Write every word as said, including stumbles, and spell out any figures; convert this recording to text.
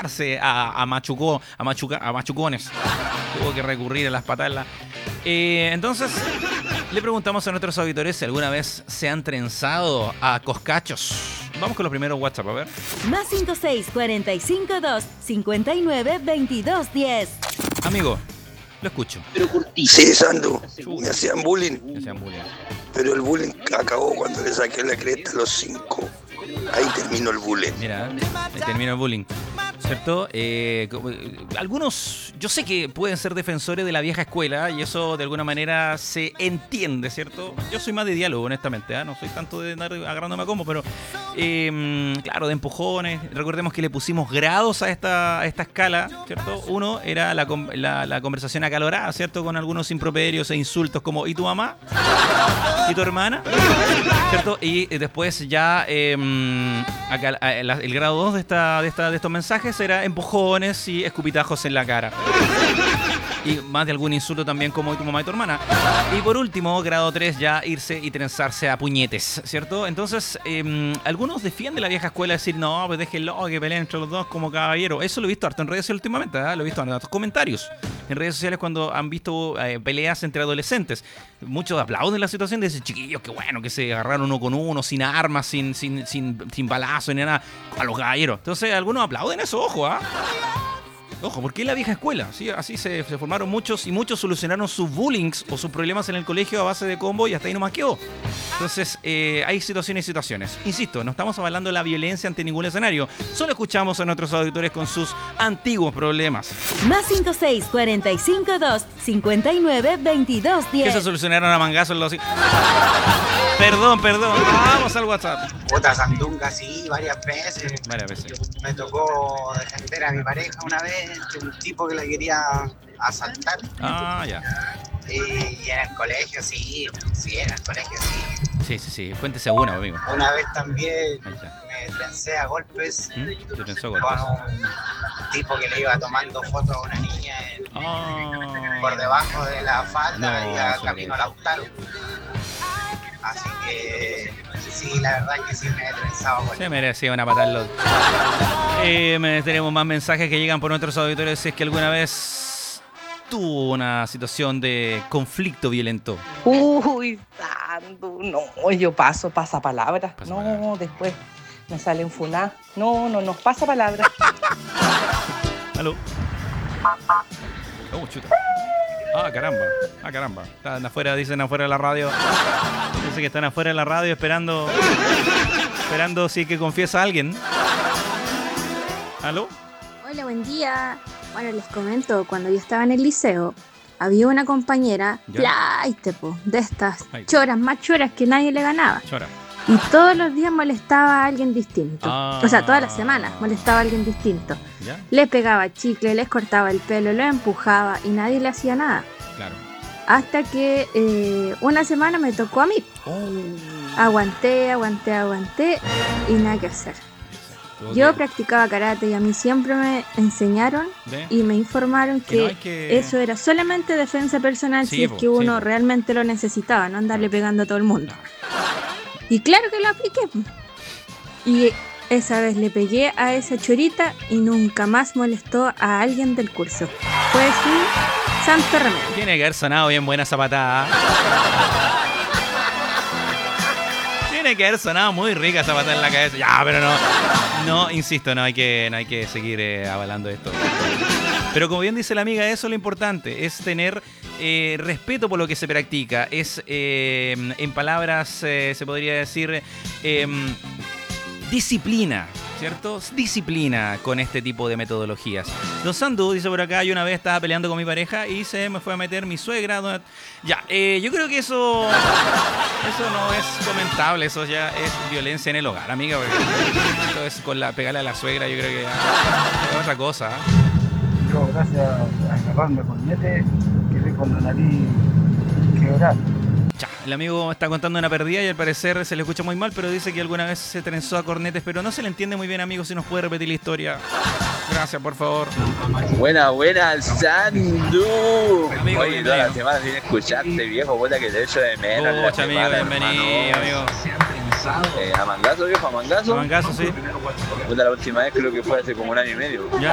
enfrentarse a, a, machucó, a, machuca, a machucones. Tuvo que recurrir a las patadas. Eh, entonces, le preguntamos a nuestros auditores si alguna vez se han trenzado a coscachos. Vamos con los primeros WhatsApp, a ver. Más cinco seis cuatro cinco dos cinco nueve dos dos uno cero. Amigo, lo escucho. Sí, Sandu, me hacían bullying, Me hacían bullying. pero el bullying acabó cuando le saqué la cresta a los cinco. Ahí terminó el bullying. Mira, ahí termina el bullying. ¿Cierto? Eh, algunos, yo sé que pueden ser defensores de la vieja escuela y eso de alguna manera se entiende, ¿cierto? Yo soy más de diálogo, honestamente, ¿eh? No soy tanto de andar agarrándome a combo, pero eh, claro, de empujones. Recordemos que le pusimos grados a esta, a esta escala, ¿cierto? Uno era la, la, la conversación acalorada, ¿cierto? Con algunos improperios e insultos como ¿y tu mamá? ¿Y tu hermana? ¿Cierto? Y después ya eh, acá, el grado dos de, esta, de, esta, de estos mensajes era empujones y escupitajos en la cara. Y más de algún insulto también como tu mamá y tu hermana. Y por último, grado tres, ya irse y trenzarse a puñetes, ¿cierto? Entonces, eh, algunos defienden la vieja escuela, decir, no, pues déjenlo, que peleen entre los dos como caballero. Eso lo he visto harto en redes sociales últimamente, ¿eh? Lo he visto en otros comentarios. En redes sociales cuando han visto eh, peleas entre adolescentes. Muchos aplauden la situación de ese chiquillos, que bueno, que se agarraron uno con uno, sin armas, sin, sin, sin, sin balazos, ni nada, a los caballeros. Entonces, algunos aplauden eso, ojo, ¿ah? ¿eh? Ojo, porque es la vieja escuela, ¿sí? Así se, se formaron muchos y muchos solucionaron sus bullying o sus problemas en el colegio a base de combo y hasta ahí nomás quedó. Entonces, eh, hay situaciones y situaciones. Insisto, no estamos avalando la violencia ante ningún escenario. Solo escuchamos a nuestros auditores con sus antiguos problemas. Más cinco seis cuatro cinco dos cinco nueve dos dos uno Que se cero. solucionaron a mangazos los... Perdón, perdón. Vamos al WhatsApp. Puta sandunga, sí, varias veces. Varias veces. Me tocó defender a mi pareja una vez de un tipo que la quería asaltar. Ah, ya. Y, y en el colegio, sí, sí, en el colegio, sí. Sí, sí, sí. Cuéntese una, amigo. Una vez también Ahí está. me trencé a golpes ¿Mm? Te pensó con golpes. un tipo que le iba tomando fotos a una niña en- Ah. por debajo de la falda No, y a sobre camino a eso. Lautaro. Así que sí, la verdad es que sí me he trenzado con Se merecía una patada en los... Eh, me- tenemos más mensajes que llegan por nuestros auditores. Si es que alguna vez tuvo una situación de conflicto violento. Uy, Sandu, no, yo paso, pasa palabra. Pasa No, palabra. después me salen funá. No, no, no, pasa palabra. ¿Aló? Oh, chuta. Ah, caramba. Ah, caramba. Están afuera, dicen afuera de la radio. Dicen que están afuera de la radio esperando... Esperando si que confiesa a alguien. ¿Aló? Hola, buen día. Bueno, les comento, cuando yo estaba en el liceo, había una compañera, Ya. flaite, po, de estas Ay. choras, más choras que nadie le ganaba. Chora. Y todos los días molestaba a alguien distinto. Ah. O sea, todas las semanas molestaba a alguien distinto. ¿Ya? Le pegaba chicle, les cortaba el pelo, lo empujaba y nadie le hacía nada. Claro. Hasta que eh, una semana me tocó a mí. Oh. Aguanté, aguanté, aguanté y nada que hacer. Tuvo Yo que- practicaba karate y a mí siempre me enseñaron ¿Ve? y me informaron Que que, no hay que- eso era solamente defensa personal Sí, si es po, que uno sí, po. realmente lo necesitaba, no andarle pegando a todo el mundo. Y claro que lo apliqué. po. Y esa vez le pegué a esa chorita y nunca más molestó a alguien del curso. Fue su santo remedio. Tiene que haber sonado bien buena esa patada. Tiene que haber sonado muy rica esa patada en la cabeza. Ya, pero no. No, insisto, no hay que, no hay que seguir eh, avalando esto. Pero como bien dice la amiga, eso es lo importante. Es tener eh, respeto por lo que se practica. Es, eh, en palabras, eh, se podría decir, eh, disciplina. ¿Cierto? Disciplina con este tipo de metodologías. Don Sandu dice por acá, yo una vez estaba peleando con mi pareja y se me fue a meter mi suegra. Donde... Ya, eh, yo creo que eso eso no es comentable, eso ya es violencia en el hogar, amiga. Porque esto es con la pegarle a la suegra, yo creo que ya es otra cosa. ¿eh? Yo, gracias a agarrarme con nete, quedé con la nariz quebrada. Ya, el amigo está contando una pérdida y al parecer se le escucha muy mal, pero dice que alguna vez se trenzó a cornetes, pero no se le entiende muy bien, amigo, si nos puede repetir la historia. Gracias, por favor. Buena, buena, Sandu. Amigo, Oye, toda bienvenido. la semana sin escucharte, viejo, puta que te echo de menos. en la Pucha, amigo, semana, bienvenido, hermano. amigo. Eh, a mangazo, viejo, a mangazo. Mangazo, sí. Puta, la última vez creo que fue hace como un año y medio. Ya.